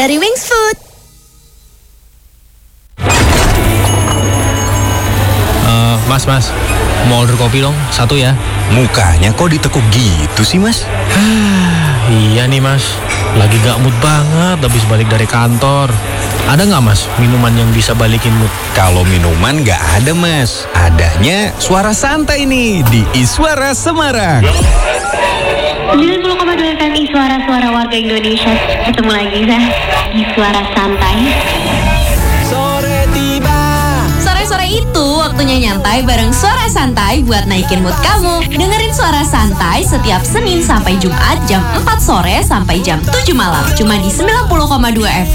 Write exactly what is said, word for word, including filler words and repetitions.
dari Wings Food. Uh, mas, mas, mau order kopi dong, satu ya. Mukanya kok ditekuk gitu sih, Mas? Iya nih, Mas. Lagi gak mood banget habis balik dari kantor. Ada nggak, Mas, minuman yang bisa balikin mood? Kalau minuman nggak ada, Mas. Adanya suara santai nih di Iswara Semarang. sembilan puluh koma dua F M Iswara, suara warga Indonesia. Ketemu lagi saya di Suara Santai. Sore-sore itu waktunya nyantai bareng Suara Santai buat naikin mood kamu. Dengerin Suara Santai setiap Senin sampai Jumat jam empat sore sampai jam tujuh malam. Cuma di sembilan puluh koma dua F M.